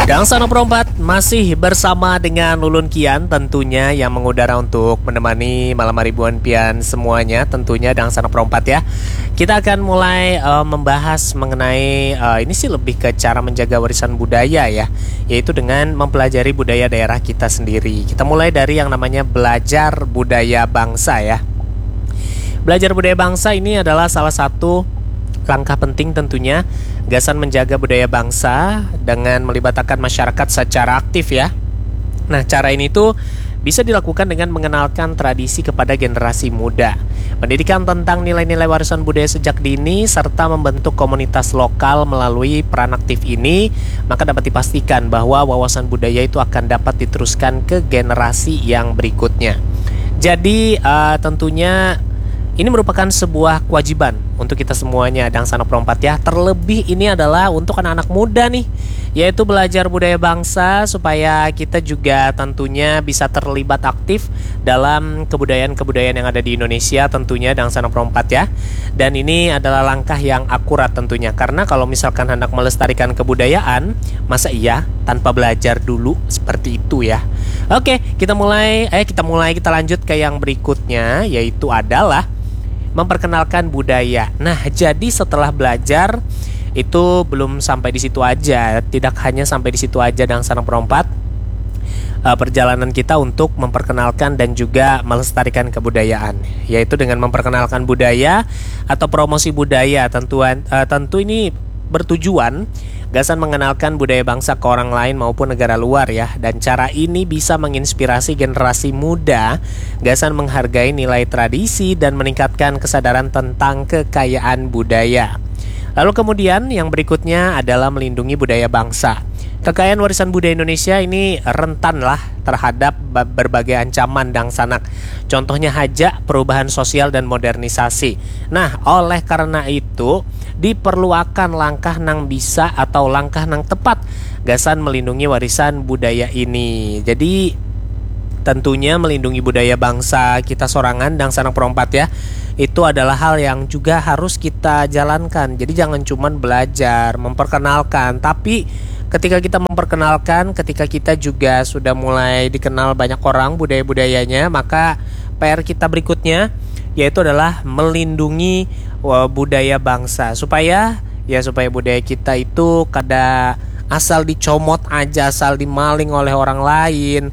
Gang Sana Perompat masih bersama dengan Lulun Kian tentunya yang mengudara untuk menemani malam hari Buan Pian semuanya, tentunya Gang Sana Perompat ya. Kita akan mulai membahas mengenai ini sih lebih ke cara menjaga warisan budaya ya, yaitu dengan mempelajari budaya daerah kita sendiri. Kita mulai dari yang namanya belajar budaya bangsa ya. Belajar budaya bangsa ini adalah salah satu langkah penting tentunya gagasan menjaga budaya bangsa dengan melibatkan masyarakat secara aktif ya. Nah, cara ini tuh bisa dilakukan dengan mengenalkan tradisi kepada generasi muda, pendidikan tentang nilai-nilai warisan budaya sejak dini, serta membentuk komunitas lokal melalui peran aktif ini, maka dapat dipastikan bahwa wawasan budaya itu akan dapat diteruskan ke generasi yang berikutnya. Jadi tentunya ini merupakan sebuah kewajiban untuk kita semuanya Gang Sana Perompat ya. Terlebih ini adalah untuk anak-anak muda nih, yaitu belajar budaya bangsa supaya kita juga tentunya bisa terlibat aktif dalam kebudayaan-kebudayaan yang ada di Indonesia tentunya Gang Sana Perompat ya. Dan ini adalah langkah yang akurat tentunya, karena kalau misalkan hendak melestarikan kebudayaan, masa iya tanpa belajar dulu seperti itu ya. Oke, kita lanjut ke yang berikutnya, yaitu adalah memperkenalkan budaya. Nah, jadi setelah belajar itu belum sampai di situ aja, tidak hanya sampai di situ aja Gang Sana Perompat. Perjalanan kita untuk memperkenalkan dan juga melestarikan kebudayaan, yaitu dengan memperkenalkan budaya atau promosi budaya. Tentu ini bertujuan gagasan mengenalkan budaya bangsa ke orang lain maupun negara luar ya. Dan cara ini bisa menginspirasi generasi muda gagasan menghargai nilai tradisi dan meningkatkan kesadaran tentang kekayaan budaya. Lalu kemudian yang berikutnya adalah melindungi budaya bangsa. Kekayaan warisan budaya Indonesia ini rentan lah terhadap berbagai ancaman Gang Sanak. Contohnya saja perubahan sosial dan modernisasi. Nah, oleh karena itu diperlukan langkah nang bisa atau langkah nang tepat gagasan melindungi warisan budaya ini. Jadi tentunya melindungi budaya bangsa kita sorangan Gang Sana Perompat ya, itu adalah hal yang juga harus kita jalankan. Jadi jangan cuman belajar, memperkenalkan, tapi ketika kita memperkenalkan, ketika kita juga sudah mulai dikenal banyak orang budaya-budayanya, maka PR kita berikutnya yaitu adalah melindungi budaya bangsa supaya budaya kita itu kada asal dicomot aja, asal dimaling oleh orang lain,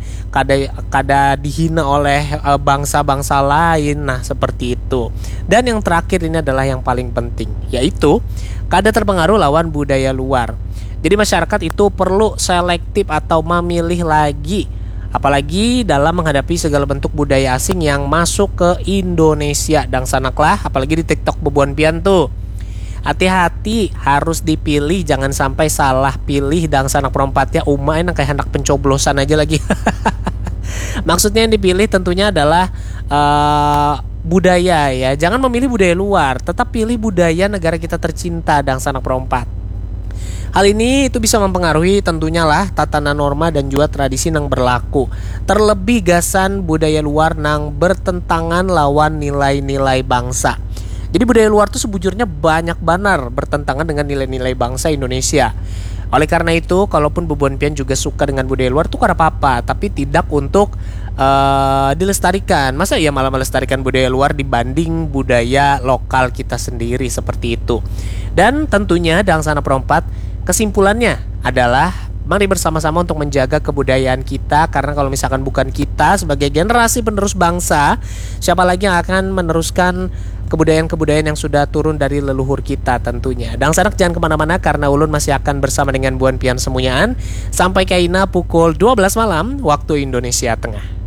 kada dihina oleh bangsa-bangsa lain. Nah, seperti itu. Dan yang terakhir ini adalah yang paling penting, yaitu kada terpengaruh lawan budaya luar. Jadi masyarakat itu perlu selektif atau memilih lagi, apalagi dalam menghadapi segala bentuk budaya asing yang masuk ke Indonesia Gang Sanak lah, apalagi di TikTok Bebuan Pian tuh. Hati-hati, harus dipilih, jangan sampai salah pilih Gang Sana Perompat ya. Enak kayak hendak pencoblosan aja lagi. Maksudnya yang dipilih tentunya adalah budaya ya. Jangan memilih budaya luar, tetap pilih budaya negara kita tercinta Gang Sana Perompat. Hal ini itu bisa mempengaruhi tentunya lah tatanan norma dan juga tradisi yang berlaku. Terlebih gasan budaya luar nang bertentangan lawan nilai-nilai bangsa. Jadi budaya luar tuh sebujurnya banyak benar bertentangan dengan nilai-nilai bangsa Indonesia. Oleh karena itu, kalaupun Bebuan Pian juga suka dengan budaya luar tuh kada apa-apa, tapi tidak untuk dilestarikan. Masa iya malah melestarikan budaya luar dibanding budaya lokal kita sendiri, seperti itu. Dan tentunya Gang Sana Perompat, kesimpulannya adalah mari bersama-sama untuk menjaga kebudayaan kita, karena kalau misalkan bukan kita sebagai generasi penerus bangsa, siapa lagi yang akan meneruskan kebudayaan-kebudayaan yang sudah turun dari leluhur kita tentunya. Gang Sanak jangan kemana-mana, karena Ulun masih akan bersama dengan Buan Pian Semunyaan sampai kaina pukul 12 malam waktu Indonesia Tengah.